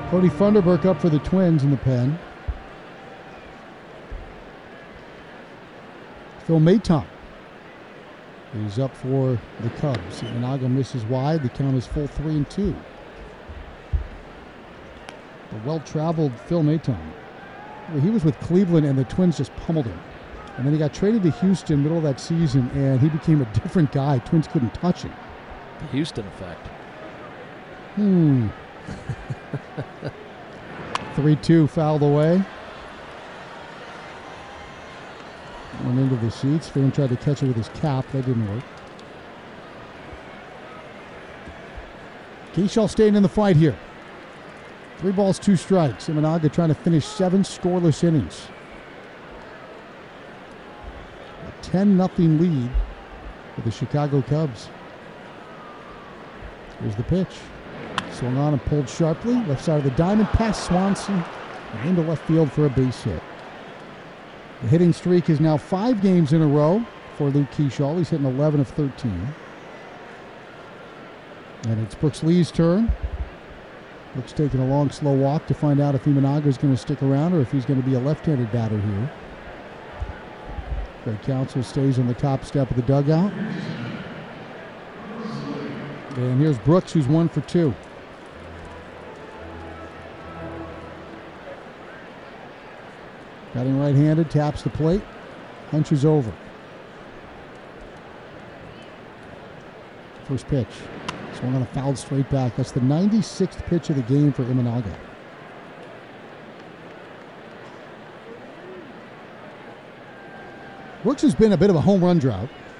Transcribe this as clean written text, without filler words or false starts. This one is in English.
Cody Funderburk up for the Twins in the pen. Phil Maton is up for the Cubs. Imanaga misses wide. The count is full 3-2. The well-traveled Phil Maton. He was with Cleveland and the Twins just pummeled him. And then he got traded to Houston middle of that season and he became a different guy. Twins couldn't touch him. The Houston effect. 3-2 fouled away. Went into the seats. Fan tried to catch it with his cap. That didn't work. Keyshaw staying in the fight here. 3 balls, 2 strikes. Imanaga trying to finish 7 scoreless innings. A 10-0 lead for the Chicago Cubs. Here's the pitch. Swung on and pulled sharply. Left side of the diamond, past Swanson, and into left field for a base hit. The hitting streak is now 5 games in a row for Luke Keyshaw. He's hitting 11 of 13. And it's Brooks Lee's turn. Brooks taking a long, slow walk to find out if Imanaga is going to stick around or if he's going to be a left-handed batter here. Greg Counsell stays on the top step of the dugout. And here's Brooks, who's 1 for 2. Batting right-handed, taps the plate, punches over. First pitch. Swung on a foul straight back. That's the 96th pitch of the game for Imanaga. Brooks has been a bit of a home run drought.